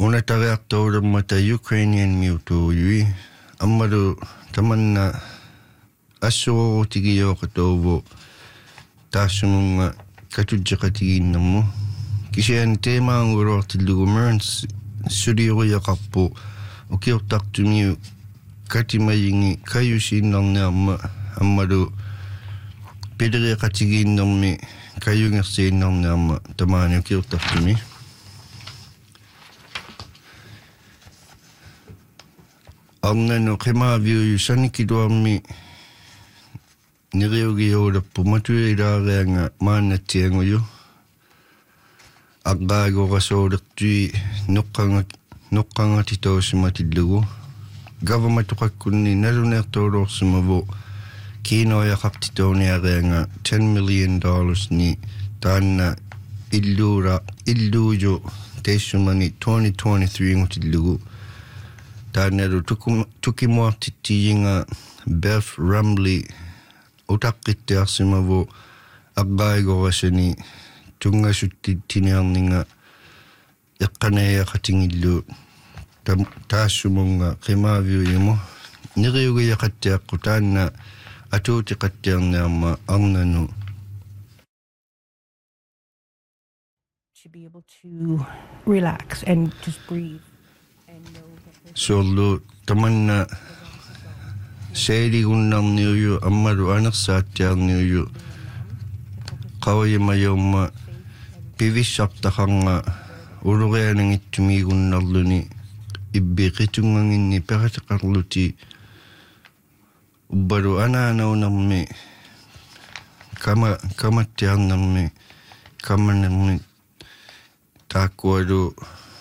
Unatariartoulemmata Ukrainian miutuujui ammalu tamanna assuorutigiyoqatouvu taassumunga katujjaqatigiinnermu kisiani teemaanguruartillugu Merns suliuriaqarpu ukiortartumiu katimayingi kayusiinnerniarma ammalu pileriaqatigiinnermi kayungersiinnerniarma tamaani ukiortartumi Arnano qimaaviuyu sanikiluarmi niriugiyoulappu matuilaareanga maannatianguyu aqqaagoqasoolertui nuqqangatitausimatillugu government-tuqakkunni naluneertouluorsimavu kiinoyaqartituuniareanga $10 million ni taanna illuuju teissumani 2023 ngutillugu Taanaru tukimuartittiinga Beth Rumley utaqqittiarsimavu aqqaigorasani tungasuttitiniarninga eqqanaiyaqatingillu taassumunga qimaaviuimu niriugiyaqattiaqqu taanna atuutiqattiarniarma arnanu to be able to relax and just breathe. Sollu tamanna seeligunnarniuyu ammalu anersaattiarniuyu qawayimayumma pivissartaqarnga ulurianangittumiigunnarluni ibbiqitunganginni peratiqarluti ubbalu anaanaunarmi kamattiarnarmi kamanarmi taakkualu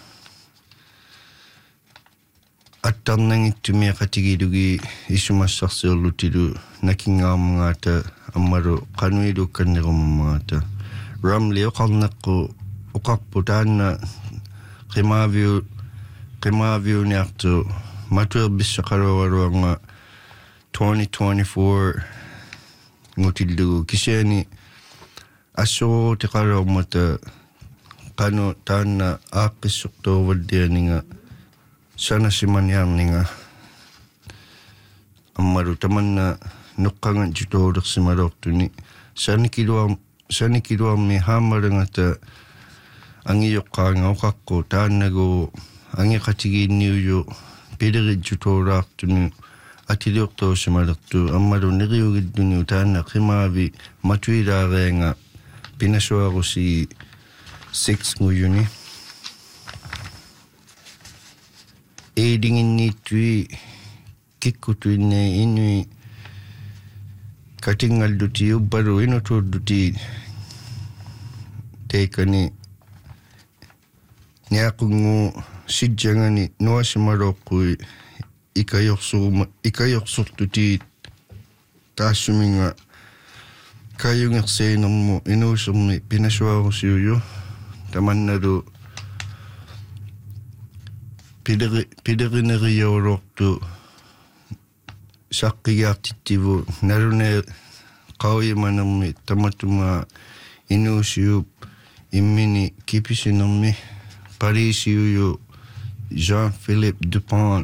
attarnangittumiaqatigilugi isumassarsiorlutilu nakingaarmungaata ammalu qanuilukkannerummaata Rumley oqarneqqu uqarpu taanna qimaaviuniartu matuerbissaqaluaruanga 2024 ngutillugu kisiani assuruutiqaluarmata qanu taanna aaqqissortuuvallianinga Sanasimaniarninga ammalu tamanna nuqqangan jutuulersimalortuni sanikiluarmi haamarangata angiyoqqaanga uqaqqu taannagu angiqatigiinniuyu pilerit jutuulaartuni atiliortuusimalertu ammalu niriugilluni taanna qimaavi matuilaareanga pinasuarusi 6 nguyuni Eedinginnitui kikkutuinne inui katingalluti ubbalu inutuulluti teikani niaqungu sijjangani nuasimalooqqui ikayorsurtuti taassuminga kayungersiinermu inuusermi pinasuarusiuyu tamannalu Pilerineriortu saqqigaartittivu nalune qawimanermi tamatuma inuusiup immini kipisinermi Parisiuyu Jean-Philippe Dupont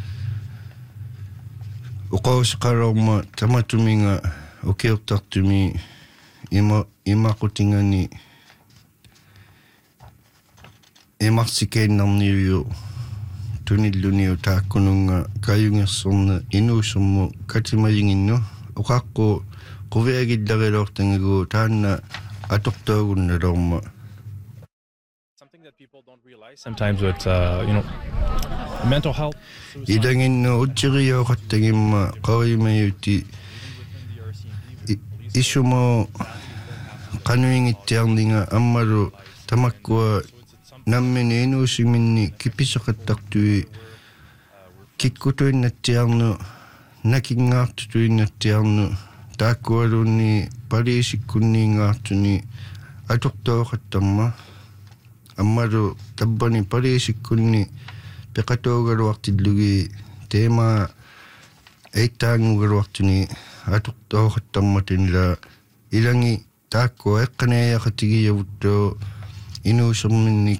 uqawsiqalorma tamatuminga ukiortartumi imaqutingani imarsikeennerniuyu tunilluniu taakkununga kayungersorna inuusermu katimayinginnu uqaqqu quviagillariloortangigu taanna atortaagunnalorma something that people don't realize sometimes with mental health idanginnu utsiriyooqattagimma qawimayuti isumo qanuingittiarninga ammalu tamakkua nammini inuusiminni kipisaqattartui kikkutuinnattiarnu nakingaartutuinnattiarnu taakkualunni paliisikkunniingaartuni atortooqattarma ammalu tabbani paliisikkunni peqatuugaluartillugi teema eittaangugaluartuni atortooqattarmatinla ilangi taakkua eqqanayaqatigiyavuttu inuuserminni